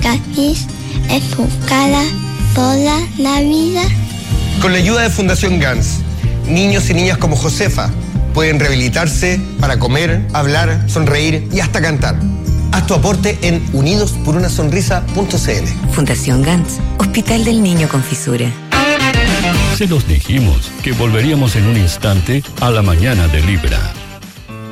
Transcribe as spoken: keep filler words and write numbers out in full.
cicatriz en su cara toda la vida. Con la ayuda de Fundación Gans, niños y niñas como Josefa pueden rehabilitarse para comer, hablar, sonreír y hasta cantar. Haz tu aporte en unidos por una sonrisa punto c l. Fundación Gans, Hospital del Niño con Fisura. Se los dijimos que volveríamos en un instante a la mañana de Libra.